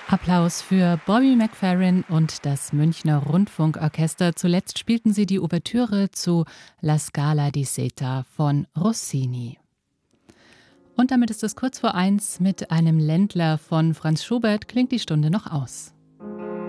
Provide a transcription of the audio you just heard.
Applaus für Bobby McFerrin und das Münchner Rundfunkorchester. Zuletzt spielten sie die Ouvertüre zu La Scala di Seta von Rossini. Und damit ist es kurz vor 1 mit einem Ländler von Franz Schubert, klingt die Stunde noch aus.